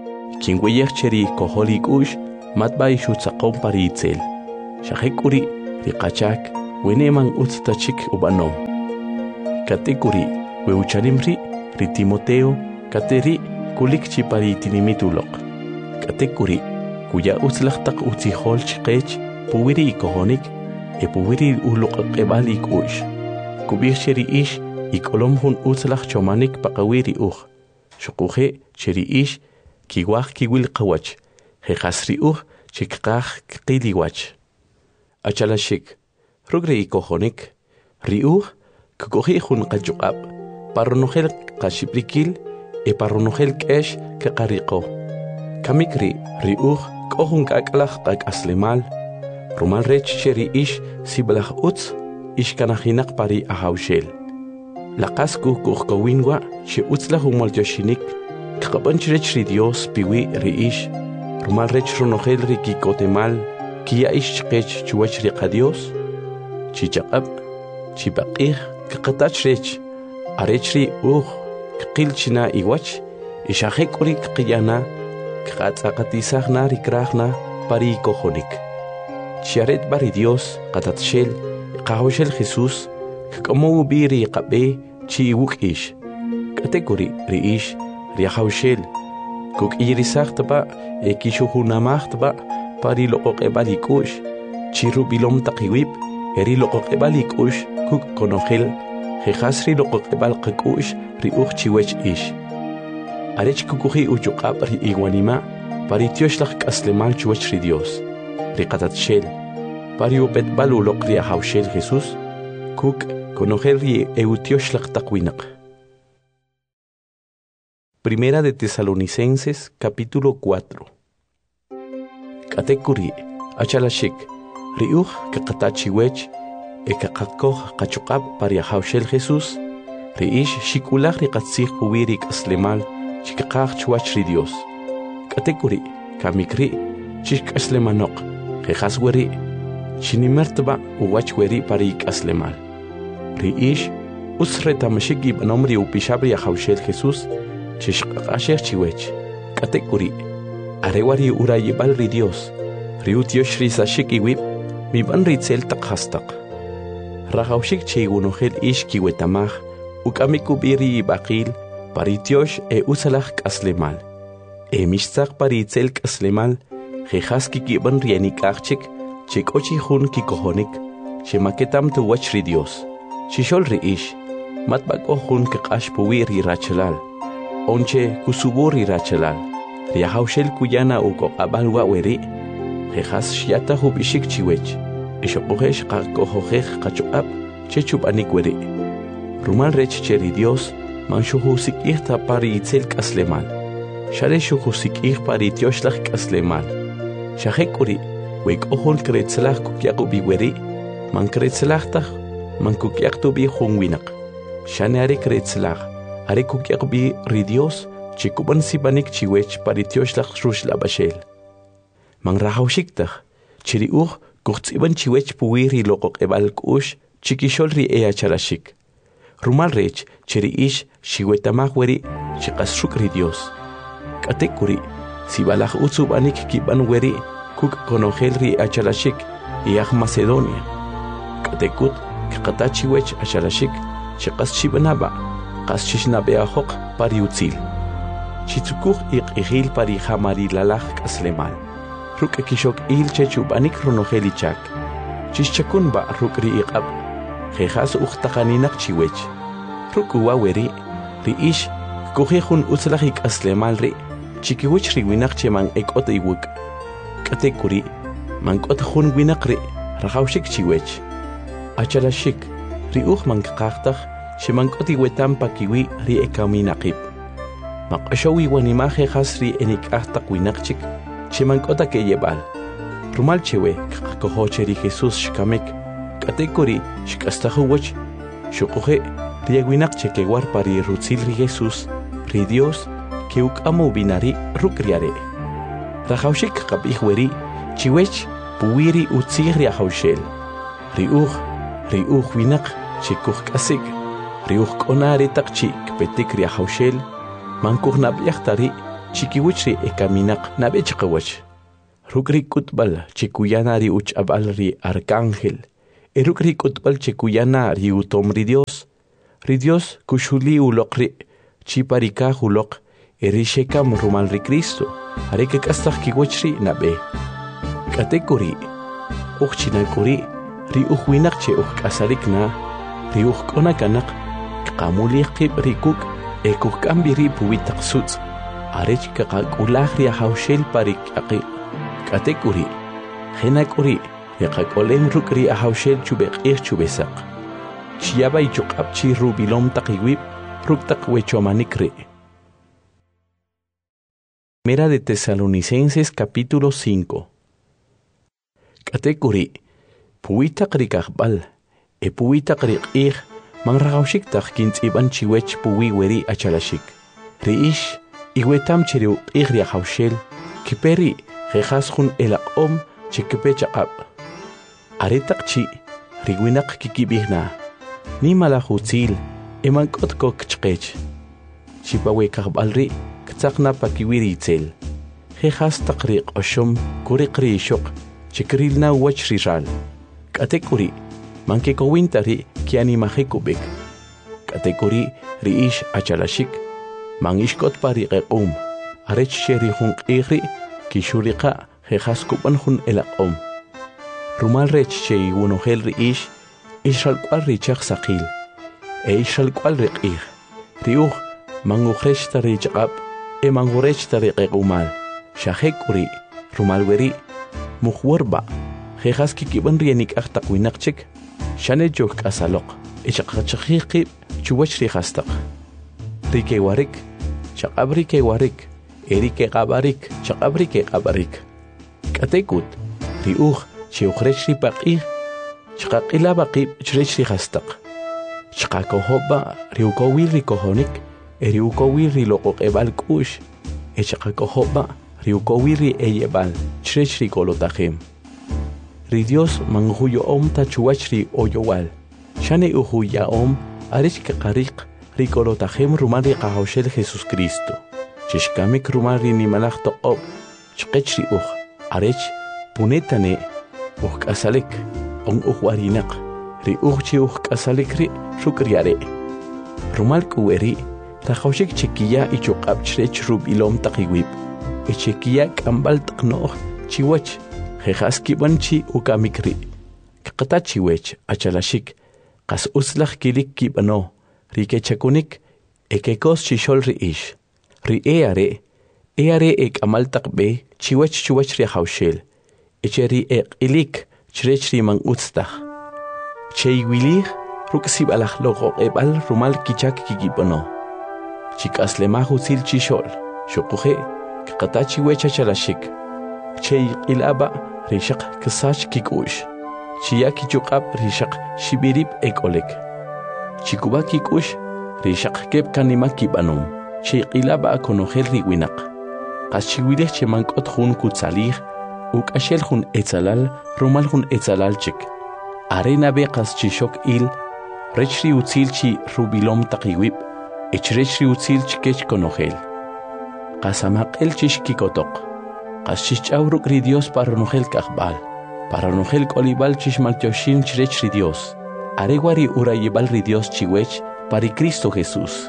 Kingueyech cheri koholik ush, matbay shutzakon paritzel. Shahekuri, riqachak, weneman utztachik ubanom. Katekuri, weucharimri, ritimoteo, kateri, kulik chiparitinimituloq. Katekuri, kuya utzlachtak utzihol chikech, puwiri ikohonik, e puwiri uloq ebalik ush. Kubir cheri ish, ikolom hun utzlach chomanik pakawiri uch. Shokuje cheri ish, kiwach kiwil qawach, jejasri uch, chikqaj qiliwach. Achalashik, rugre ikohonik, riuch, kukoji hun qachuqab, parronogel qashiprikil, e parronogel kesh kaqariqo. Kamikri, riuch, kohun kaklach qak aslemal, rumal rech cheri ish, siblach utz, ish kanajinak pari ahaushel. Laqasku kuhkawinwa, she utzla humoltoshinik, kaqabanchirech ri Dios piwi ri ish, rumal rech ronogel ri kikotemal, Kia ish chqech chuwach riqa Dios, chichaqab, chipaqih, kaqatach rech, arechri uj, kqilchina iwach, ishahekuri kqiyana, kqatzaqatisahna rikrahna, pari kohonik. Chiaret bari Dios, qatatshel, qahoshel Jesús, kqamow biri qabe, chi iwuk ish. Katekuri ri ish, riahoshel, kuk irisahtaba, ekishuhunamahtaba, pari loqoq ebalikush, chiru bilom taqiwib, eri loqoq ebalikush, kuk konogel, jejasri loqoq ebalqakush, ri uch chiwech ish. Arech kukuji uchuqab ri iwanima, pari tioshlach kaslemal chuwech ri Dios, ri qatatshel, pari upet balu loq ri ahaushel Jesús, kuk konogel ri eutioshlach taqwinak. Primera de Tesalonicenses, capítulo cuatro. Katekuri, achalashik, riuch kaqatachiwech, e kaqakoh qachuqab pari ahaushel Jesús, riish shikulach riqatzih puwirik aslemal, chikaqaj chuwach ri Dios. Katekuri, kamikri, chik aslemanok, jejasweri, chinimertba uwachweri parik aslemal. Riish, usretamashik ibanomri upishabri ahaushel Jesús, chishqaqasheh chiwech. Katekuri, arewari urayibal ri Dios, riutiosh risashik iwib, miban ritzel takhastaq. Rahaushik chigunohel ish kiwetamaj, ukamiku biri ibaqil, paritiosh e usalach kaslemal. E mishtzaq paritzel kaslemal, jejaski kiban rienikachik, chikochi hun kikohonik, shemaketam tuwach ri Dios. Shishol ri ish, matbako hun kaqash puwiri rachalal, onche kusuburi rachalal. Riahaushel kuyana uko abalwa weri, jejas shiata hubishik chiwech, ishokohesh qakohojej qachuqab, chechub anik weri. Rumal rech cheri Dios, man shuhusik ihta pari itzel kaslemal. Share shuhusik ih pari tioshlach kaslemal. Shahekuri, wek ohol kretzlach kukyakubi weri, man kretzlachtach, man kukyaktubi hungwinak. Shane are kretzlach, are kukyakubi ri Dios, chikuban sibanik chiwech paritioslach rush labashel. Man rahaushiktaj, chiri uj kuchtsiban chiwech puwiri loqoq ebalkush, chikishol ri ea charashik. Rumal rech, chiri ish, shiwetamaj weri, chikasruk ri Dios. Katekuri, sibalaj utsubanik kiban weri, kuk konogel ri achalashik, iaj Macedonia. Katekut, kikata chiwech achalashik, chikas chibanaba, kas chishnabea pari utzil. Chitzukuj iq'ijil pari jamarilalaj kaslemal. Ruk ekishok il chechub anik ronogelichak. Chischakun ruk ri iqab. Jejas uqtaqaninak chiwech. Ruk uwaweri, ri ish, kujejun utzlaj kaslemal ri, chikiwich ri winak cheman ekot iwuk. Katekuri, man kot jun winak ri, rajaushik chiwech. Achalashik, ri uj man kaqtaj, cheman kot iwetam pakiwi ri ekaminaqib. Maqashawi wanimaje hasri enik ahtak winakchik, chimankota que yebal. Rumal chewe, kakohocheri Jesús shkamek, katekori, shkastahuwach, shukoje, riaguinakche que war pari rutzil ri Jesús, ri Dios, que ukamo binari rukriare. Rajaushik kapihweri, chiwech, puwiri utzir riahaushel. Ri uj, ri uj winak, chikuj kasik, ri uj konare takchi, kpetik riahaushel, Mankuh nabiachtari, chikiwichri ekaminaq nabe chaqawach. Rukri kutbal chikuyana ri uchabal ri arcángel. Erukri kutbal chikuyana ri utom ri Dios. Ri Dios kushuli ulokri chiparika ulok eri shekam rumal ri Cristo. Areke kastak kiwachri nabe. Katekuri uchinakuri ri uhuinak che uhkasalikna ri uhkonakanak kamuli qib rikuk ekuk kambiri puwitak suts. Arech kakak ri haushel parik aqi. Katekuri, henakuri, yakakolem rukri ahaushel chubek ir chubesaq. Chiabay chukapchi rubilom takiwib, ruktak wechomanikri. Primera de Tesalonicenses capítulo cinco. Katekuri, puwitak rikakbal, e puwitak rikir, manragaushik tak kint iban chiwech puwi weri achalashik. Riish, iwetam chiriu igri ahaushel, kiperi, Jejasjun el aqom chikepechaqab. Aretaqchi rigwinak kikibihna. Ni malahutzil eman kotkok chqech. Chipawe kahbalri ktsaqna pakiwiri itzel. Jejas taqriq oshum kuriqri shok chikrilna wachriral. Katekuri mankekowintari kianimajekubik. Katekuri riish achalashik. Mangishkot pari qequm. Arech sherihun qigri Kishurika jejaskupan jun el aqom. Rumal rech che iwunohel riish, ishal kwal richak sakil. E ishal kwal riqih. Riuh manguresh tarichaqab, e manguresh tariqequmal. Shahek uri, rumal weri, muhwarba. Jejaski kiban rienik ahtaqwinaqchik. Shane jok asalok, e chaqachaqhiqib, chuwach rihastaq. Rike warik, chaqab rike warik. Erike qabarik, chaqabrike qabarik. Katekut, riuh, chiukrech ripaqih, chaqaqila baqib, chrech rihastaq. Chaqakohoba, riukowil rikohonik, eriukowil riloqoq ebal kush, e chaqakohoba, riukowil ri eyebal, chrech rikolotajem. Ri Dios manguyo om tachuach ri oyowal, shane uhuya om, arech kaqariq, rikolotajem rumari qahoshel Jesus Cristo. Chishkamik rumari ni malach toqob, chqechri uj, arech, punetane, uj kasalik, on uj warinak, ri uj chi uj kasalik ri, shukriare. Rumal kuweri, tajoshik chekiya i chuqab chrech rubilom taqiwib, e chekiya kambal taqnoq, chiwach, jejaski banchi ukamikri. Kaqata chiwech, achalashik, qas uslach kilik kibano, ri kechakunik, e kekos chishol ri ish. Ri eare, eare ek amal taqbe, chiwach chiwach ri haushel. Eche ri ek ilik, chrech ri mang utstach. Che iwilich, ruksib alach logo ebal rumal kichak kikipono. Chikas lemahu sil chishol, shokuje, kakata chiwecha chalashik. Che ilaba, rishak kisach kikush. Chia kichukab rishak shibirib ek olek. Chikuba kikush, rishak kep kanima kibanum. Che ilaba konogel riwinak. Qas chiwilech che mankot jun kutsalih, uk ashel jun etzalal, rumal jun etzalal chik. Arena be qas chishok il, rechri utzil chi rubilom taqiwib, ech rechri utzil chikech konogel. Qas amaqel chish kikotok. Qas chichauruk ri Dios para nogel kahbal. Para nogel kolibal chish maltioshin chirechri Dios. Aregwari urayibal ri Dios chiwech, pari Cristo Jesús.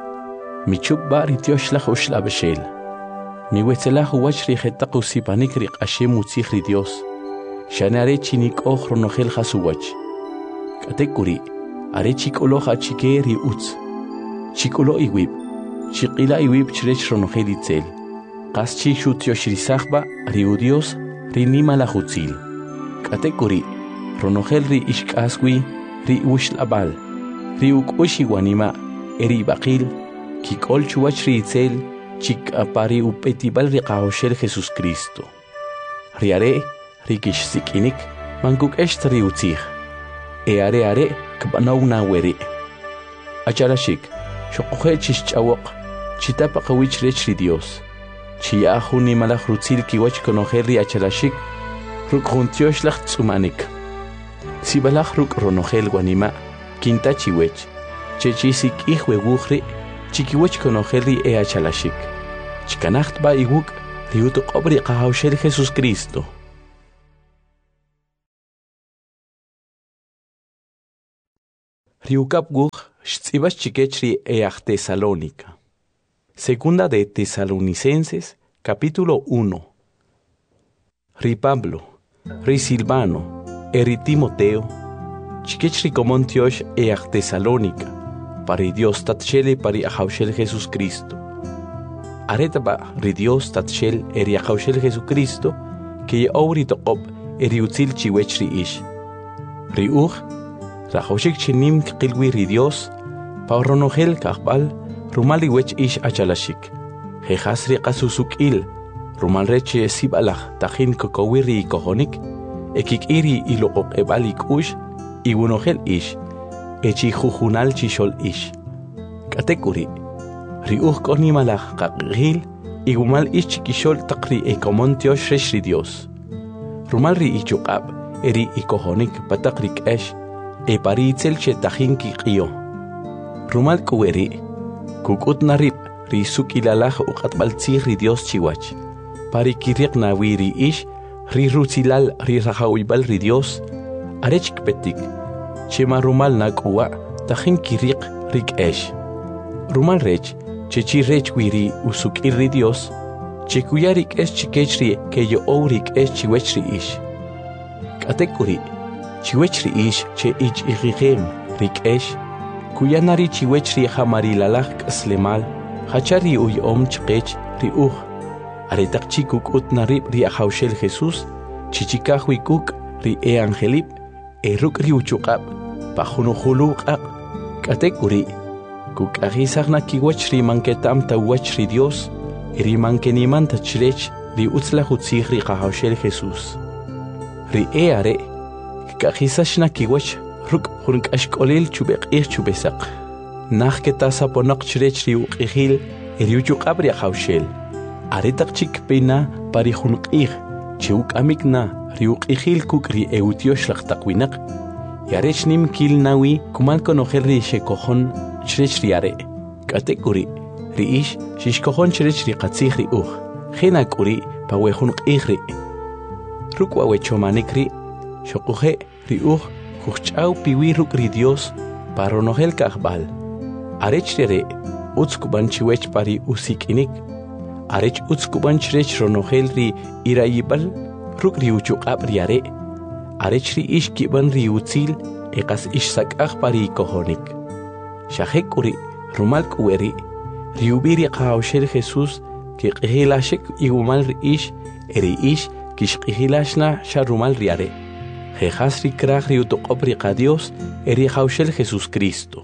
Mi chubba ritiosh la ushla beshel. Mi wetzelah wachri jetaqu sipanik riq ashem utzich ri Dios. Shanare chinik ojo nogel hasuwach. Katekuri, are chikolo hachike ri utz. Chikolo iwib. Chikila iwib chrech ronogel itzel. Qas chi shutiosh risachba ri u Dios ri nima la hutzil. Katekuri, ronogel ri ishkaswi ri ushlabal. Ri uk ushiwanima eri baqil. Kikol chuwach ri itzel, chik apari upetibal ri qahoshel Jesus Cristo. Riare, rikish sikinik, manguk esht ri utzich. E are are, kbanaw na weri. Achalashik, shokuhe chish chawok, chitapa kawich rech ri Dios. Chia ni malach rutzil kiwach konoher ri achalashik, ruk juntiosh lach tsumanik. Sibalach ruk ronogel wanima, kinta chiwech, chechisik ihwe wuchri, chikiwech konoher ri e achalashik. chikanacht ba iguk riuto qobri qahawshel Jesús Cristo. Riukap guk shtzibas chikechri each Tesalónica. Segunda de Tesalonicenses, capítulo uno. Ri Pablo, ri Silvano, eri Timoteo, chikechri komontiosh each Tesalónica, pari Dios tatchele pari ahawshel Jesús Cristo. Aretaba ri Dios tatchel eri ahawshel Jesucristo, que ye auri toqob eri utzil chiwechri ish. Ri uch, Rajoshik chinim qilwi ri Dios, pa ronogel kahbal, rumali wech ish achalashik. Jehasri qasusukil, rumal reche sibalach tajin kokowiri kohonik, ekik iri ilokok ebalik ush, iwunogel ish, echi jujunal chishol ish. Katekuri, ri uch konimalach kakgil, igumal ish chikishol takri ekomontiosh resh ri Dios. Rumal ri ichukab, eri ikohonik patakrik esh, e paritzel che tajinki qio. Rumal kuweri, kukut narip, ri sukilalaj uqatbaltzih ri Dios chiwach. Pari kiriq nawiri ish, ri rutzilal ri rajawibal ri Dios, arechk petik, chema rumal nakuwa, tajin kiriq rik esh. Rumal rech, chechi rech wiri usukir ri Dios, chekuyarik esh chikechri ke yo ourik esh chiwechri ish. Katekuri, chiwechri ish che ich igigem rik esh, kuyanari chiwechri hamarilalach kaslemal, hachari uy om chkech ri uj, aretak chikuk ut narib ri ahawshel Jesús, chichikahwi kuk ri e angelip, e ruk ri uchukab, pajunuhuluqaq, katekuri, kuk agisag na kiwech ri manketam ta wech ri Dios, ri mankeniman ta chrech ri utzla hutzig ri ahawshel Jesús. Ri e are, Kajisash na kiwach, ruk hunik ashkolil chubek ir chubesaq. Nach ketasa ponok chrech riu qihil, eriuchuk abri ahawshel. Aretak chik pena pari hunik ir, chiuk amikna, riu qihil kuk ri eutiosh laqtaqwinak. Yarech nim kil nawi, kumal konohel ri shekohon chrech riare. Katekuri, ri ish, shishkohon chrech ri qatzih ri uj. Jenakuri, pawe hunik ihri. Rukwa wechomanikri, Shokuje ri uj kuchau piwi ruk ri Dios paronogel kahbal. Arech re utskuban chiwech pari usikinik. Arech utskuban chrech ronogel ri irayibal ruk ri uchukab riare. Arech ri ish kiban ri utzil ekas ish sakach pari kohonik. Shahek uri rumal kuweri ri ubiri qahawshel Jesús ki qihilashek igumal ri ish eri ish kish qihilashna sharumal riare. Jehasri krach riutokopri qa Dios eri hawshel Jesús Cristo.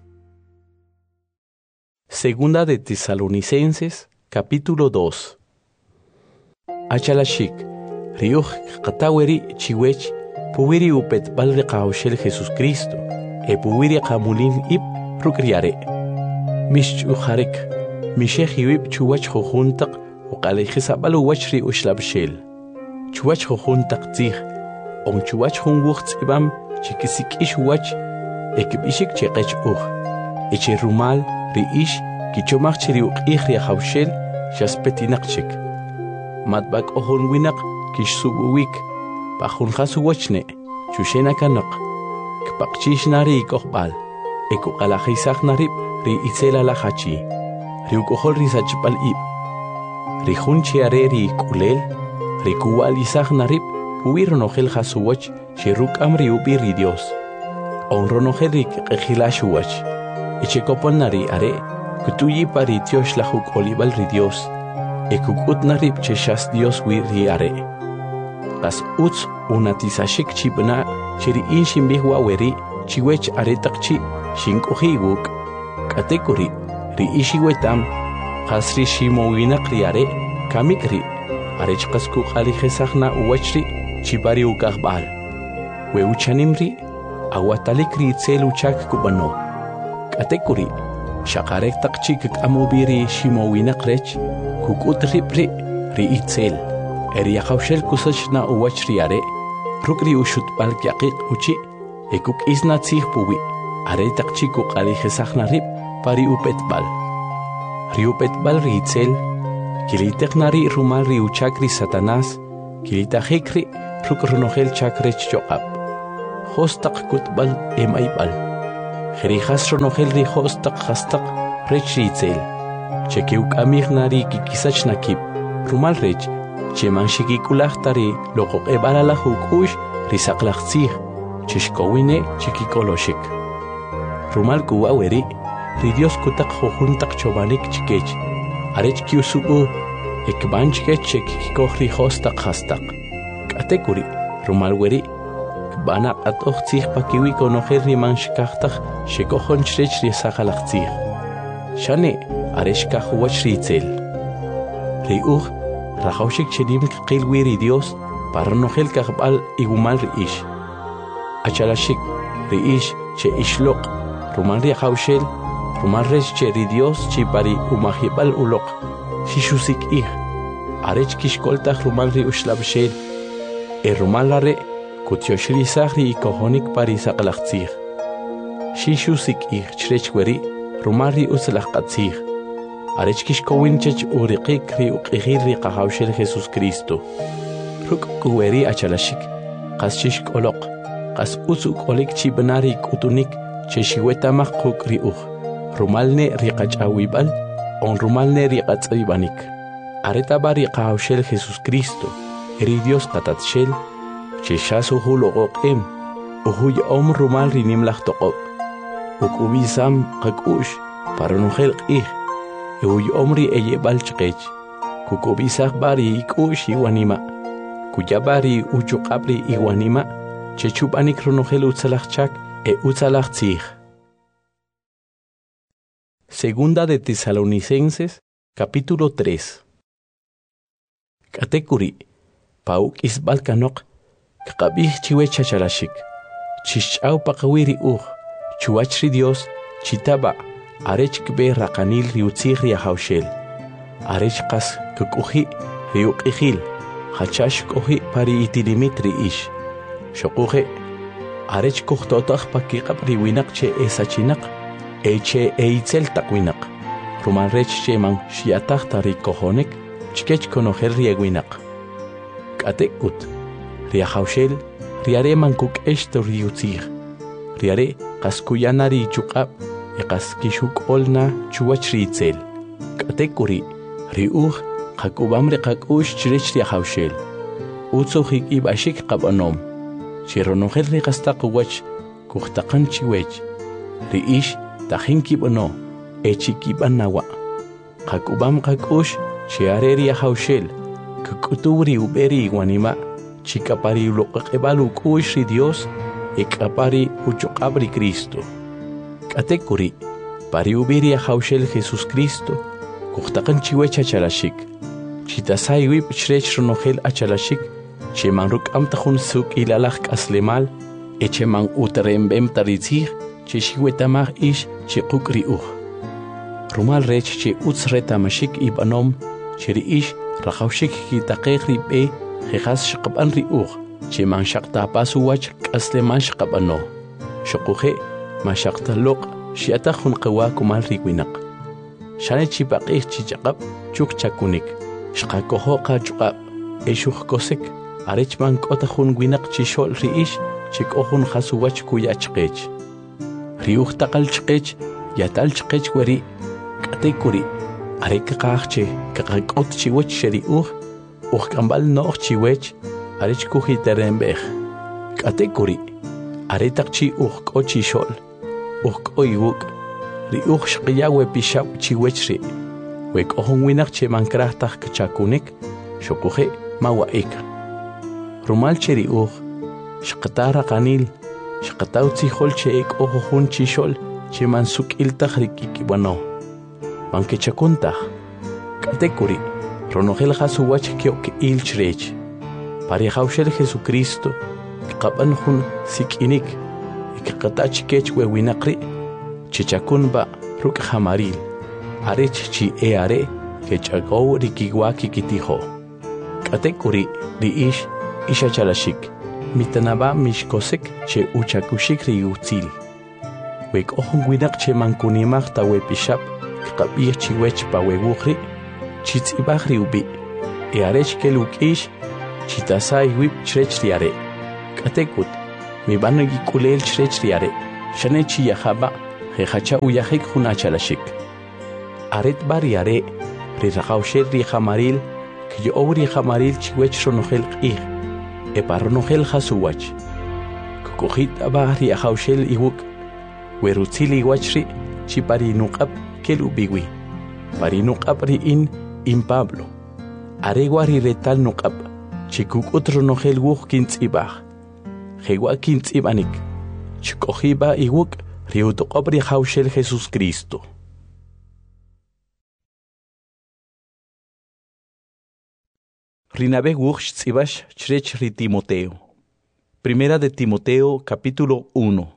Segunda de Tesalonicenses, capítulo dos. Achalashik, riuj qataweri chiwech, puwiri upet balri qa hawshel Jesús Cristo, e puwiri qamulin ip rukriare. Mish ujarek, mishech iwip chuwach jujuntaq, uqalejisabal uwachri ushlabshel. Chuwach jujuntaq tzih, on chuwach hun wuchts ibam chikisik ish wach ekib ishik cheqech uj eche rumal ri ish kichomach chiri uqih ri hawshel shaspetinak matbak ohon winak kish subuwik pahun khasu wachne chushena kanak kpaqchish nari ikoqbal eku qalajisaq narib ri itzela la hachi ri ukohol ri sachpal ib ri hun chiare ri kulel ri kuwal isaq narib Huir ronogel hasuwach, shiruk amri ubi ri Dios. On ronogelik ejilashuwach. Echekopon nari are, kutuyi pari tiosh lahuk olibal ri Dios. Ekukut narib cheshas Dios wi ri are. Las uts unatisashik chibna, chiri in shimbihwa weri, chiwech aretakchi, shinkohi wuk. Katekuri, ri ishiwetam, hasri shimowinak ri are, kamikri. Arechkasku alijesahna uwachri, Chibari ukahbal. We uchanimri, aguatalikri itzel uchak kubano. Katekuri, shakarek takchik amubiri shimowinak rech, kukut ripri, ri itzel. Eri yakawshel kusachna uwachri are, rukri ushutbal kyakik uchi, ekuk isna tzih puwi, are takchikuk alijesahna rip, pari upetbal. Ri upetbal ri itzel, Kiliteknari rumal ri uchakri Satanás, Kilitajikri rukronogel chakrech choqap. Hostaq kutbal emaibal. Jerijas ronogel ri hostaq hastaq rech ritzel. Chekiuk amignari kikisach nakip. Rumal rech, cheman shikikulachtari loqoq ebalala hukush risaqlaqtzih. Chishkowine chikikoloshik. Rumal kuwaweri, ri Dios kutak hojuntaq chobanik chikech. Arech kiusubu, ekban chikech chekikikoh ri hostaq hastaq. Katekuri, rumal weri, kbana atoh tzih pakiwi konojer ri manshkachtak shekohon chrech ri sakalaktzih. Shane, areshka huwach ritzel. Ri uj, rajaushik chenim kqilwi ri Dios, para nojel kahbal igumal ri ish. Achalashik, ri ish che ishloq, rumal ri jaushel, rumal rech che ri Dios chi pari umahibal ulok, shishusik ih. Arech kishkoltach rumal ri ushlabshel, e rumal lare, kutyoshrisahri i kohonik pari sakalaktzih. Shishusik ih chrech weri, rumal ri uslaqatzih. Arech kishkowinchech uriqik ri uqihir ri qahawshel Jesus Cristo. Ruk kuweri achalashik, qas shishkolok, qas usuk olik chibnari kutunik, cheshiwetamaq quk ri uj. Rumalne ri qachawibal, on rumalne ri qatzaibanik. Aretaba ri qahawshel Jesus Cristo, ri Dios qatatshel, cheshasu huloqoqim, uhuy om rumal ri nimlaq toqoq. Ukubisam qakush, para nujel qih, uhuy omri eyebal chqech, kukubisaq bari ikush iwanima, kuyabari uchuqabri iwanima, chechubanik runujel utzalaqchak e utzalaqtzih. Segunda de Tesalonicenses, capítulo tres. Katekuri, pauk isbalkanok, kakabih chiwe chachalashik, chichau pakawiri uj, chuachri Dios, chitaba, arech kbe rakanil riutzih riahaushel, arech kas kukuhi riukihil, hachash kohi pari itilimitri ish, shokuhe, arech kuhtotach pakikab riwinak che esachinak, eche eitzel takwinak, rumal rech che man shiatach tari kohonek, chkech konojer rieguinak. Katekut, riahaushel, riare mankuk esto riutzih, riare kaskuyanari chukab, e kaskishuk olna chuachritzel. Katekuri, riuj, kakubamre kakush chrech riahaushel, utsuhik ibashik kabanom, chironojer rikastaqwach, kuhtaqan chiwech, riish, tajinkibano, echikibanawa. Kakubam kakush, chiareri ahaushel, kukuturi uberi iguanima, chikapari uloqebalu kushri Dios, ekapari uchuqabri Cristo. Katekuri, pari uberi ahaushel Jesus Cristo, kuhtaqan chiwech achalashik, chitasai wip chrech ronogel achalashik, cheman rukam tajun suk ilalak aslemal, echeman utrembem taritzih, cheshiwetamah ish chikukri uj. Rumal rech che utzretamashik ibanom, cheri ish rajaushik kitaqeq ribe, jejas shqaban ri uj, cheman shaqtapasu wach asleman shqabano. Shokuje, mashaqtaloq, shiatahun qawa kumal riwinak. Shane chipaqih chichaqab, chuk chakunik, shqakoho qachuqab, eshuj kosek, arechman kotahun winak chishol ri ish, chikohun jasuwach kuyachqech. Riuj taqal chqech, yatal chqech weri, katekuri, arek qaqche, kaqakot chiwech sheri uj, uj kambal noq chiwech, arech kujiterembej. Katekuri, aretaq chi uj k'o chishol, uj k'o iwuk, riuj shqiyawe pishab chiwech ri, wek'ojon winak cheman krajtaj kchakunik, shokuje mawaik. Rumal cheri uj, shqtara qanil, shqataw tzijol che ek'ojojun chishol, cheman suk'iltaj rikikibano. Manke chakuntaj, katekuri, ronogel jasuwach kyok il chrech. Parejaushel Jesucristo, qaban jun sikinik, ikqatach kech wewinaqri, chichakunba ruk jamaril, arech chi eare, kechagaw rikiwaki kitijo. Katekuri, ri ish, ishachalashik, mitanaba mishkosek che uchakushik riutzil. Wek ohun winak che mankunimach ta wepishap, kabir chiwech pa wewuchri, chitz ibah riubi, e arech ke lukish, chitasai wip chrech riare. Katekut, mi banagi kulel chrech riare, shane chi yahaba, hehacha uyahik hunachalashik. Aret bariare, rirakausher rihamaril, que yo rihamaril chiwech ronogel qih, e paronogel hasuwach. Kukuhit aba riahaushel iwuk, werutzili wachri, chipari nukab kelubiwi. Pari nukab ri in in Pablo. Aregua riretal nukab, chikuk otro nogel wuk kintz ibah. Hegua kintz ibanik, chikohiba iwuk riutokob rihaushel Jesus Cristo. Rinabe wuk tzibash chrech ri Timoteo. Primera de Timoteo, capítulo uno.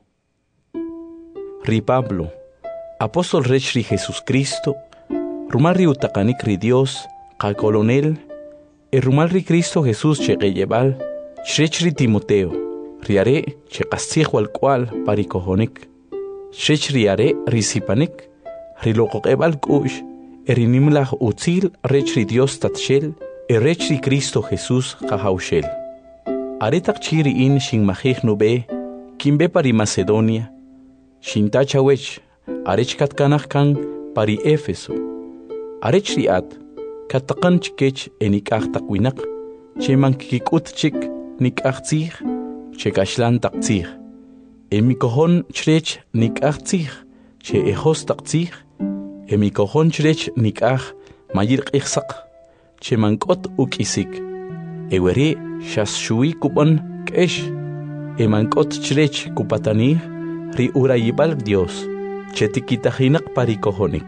Ri Pablo, apóstol rech ri Jesus Cristo, rumal ri utakanik ri Dios, ka colonel, e rumal ri Cristo Jesús che lleval, chrech ri Timoteo, riare che kastig wal cual parikohonik, chrech riare ri sipanik, ri loqoqebal kush, e rinimlah utzil rech ri Dios tatshel, e rech ri Cristo Jesús kahaushel. Aretak chiri in shin mahig nube, kimbe pari Macedonia, shin tachawech, arech katkanach kan pari Éfeso. Arech riat, katakan chikech enikach takwinak, che mankikut chik nikach tzich, che kashlan tak tzich. Emikohon chrech nikach tzich, che ejos tak tzich, emikohon chrech nikach mayir ichsak, che mankot ukisik. Ewere shas shui kupan kesh, emankot chrech kupatani, ri urayibal Dios, che tikitahinak parikohonik.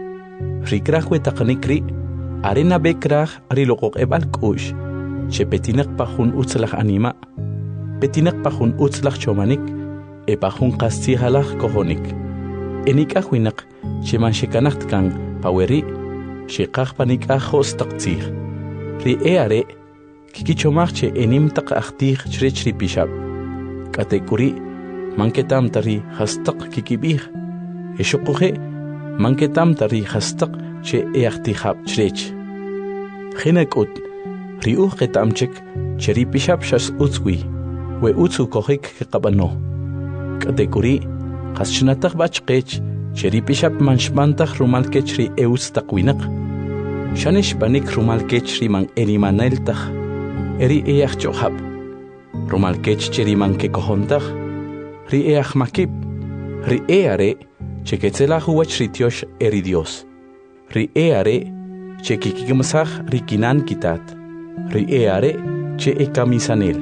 Ri krahwe takanikri, arena bekrah ri lokok ebal kush, che petinak pahun utslach anima, petinak pahun utslach chomanik, e pahun kastihalach kohonik. Enikahwinak, che manshikanak kan paweri, shikah panik ahos taktsir. Ri eare, kikichomach enim tak achtih chrech ri pishab. Katekuri, manketam tari hastak kikibih. Eshokuhe, manketam tari hastak che eachtihab chrech. Chinekut, ri uh ketamchek, che ri pishab shas utzwi, we utzu kohik kekabano. Katekuri, haschnatak bachkech, che ri pishab manshmantach rumalkech ri eutz takwinak. Shanish banik rumalkech ri man erimaneltach. Eri each johab, rumalkech cheri man ke kohontach, ri each makib, ri eare, che ketzelah huach ritiosh eri Dios, ri eare, che kikimsach rikinan kitat, ri eare, che ekamisanel,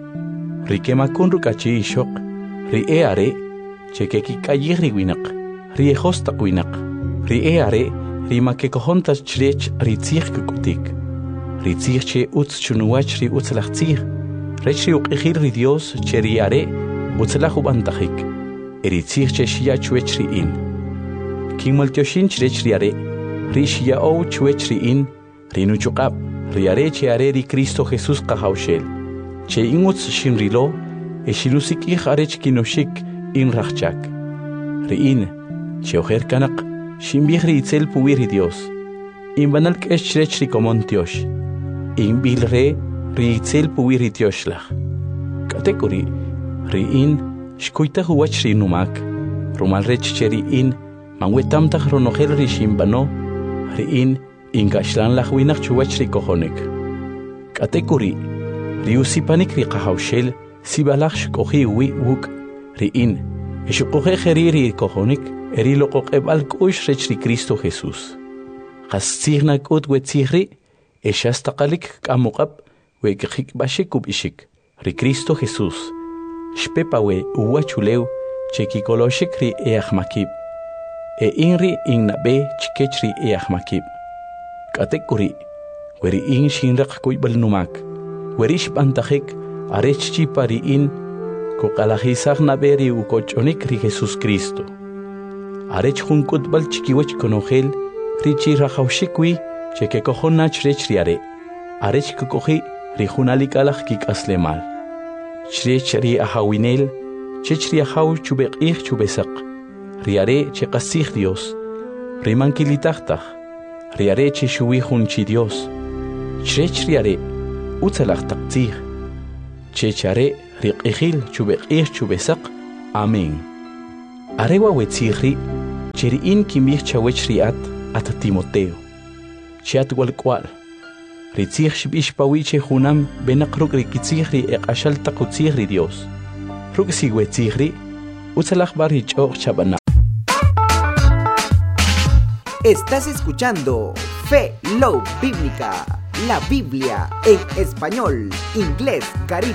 ri kemakun rukachi ishok, ri eare, che kikikayih riwinak, ri ejostakwinak, ri eare, ri ma ke kohontas chrech ri tzich kukutik. Ritzich che utz chunuach ri utzlach tzich, rech ri uqihir ri Dios che riare utzlach ubantachik, eritzich che shia chuech ri in. King maltioshin chrech riare, ri shia ou chuech ri in, ri nuchukab, riare che are ri Cristo Jesús kahaushel, che in utz shin rilo, e shinusik ich arech kinoshik in rachchak. Ri in, che ojer kanak, shimbich ri itzel puwir ri Dios, in banalk esh chrech ri komontiosh, in bilre ri itzel puwir ri tioshlach. Katekuri, ri in, shkuita huwach ri numak, rumal rech che ri in, manwetamtach ronogel ri shimbano, ri in, in gashlan lach winach chuwach ri kohonik. Katekuri, ri usipanik ri kahaushel, sibalach shkohi wi wuk, ri in, eshukohe jeri ri kohonik, eri lokok ebal kush rech ri Cristo Jesús. Kastzirnak ut wetzihri, eshastaqalik kamukab, we gik bashikub ishik, ri Cristo Jesús. Shpepawe uwachuleu, chekikoloshik ri eachmakib. E inri innabe chikech ri eachmakib. Katekuri, weri in shinrak kuibal numak, weri shpantahik, arech chipari in, kokalahisag naberi ukochonik ri Jesus Cristo. Arech hunkutbal chikiwech konogel, richi rajaushikwi, cheke kohonach rech riare. Arech kukohi, rijunalikalach kik aslemal. Chrech ri ahawinel, chech ri ahaw chubek ich chubesak. Riare chekasich Dios. Rimankilitachtach. riare chi shui junchi Dios. Chrech riare utzalach taqtzig. Chechare riqihil chubeqih chubesak. Amén. Arewa wetzigri, cheriin kimich chawech riat at Timoteo. Chiat walkwal. Ritzig shibish pawiche junam benakruk rikitzigri eqashal takutzigri Dios. Ruk sigwetzigri, utzalach barich or chabana. Estás escuchando Fe Love Bíblica, la Biblia en español, inglés, caribe.